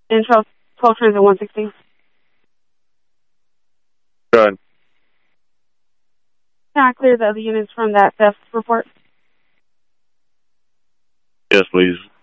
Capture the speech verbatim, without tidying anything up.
in twelve, twelve Transit one sixty. Go ahead. Can I clear the other units from that theft report? Yes, please.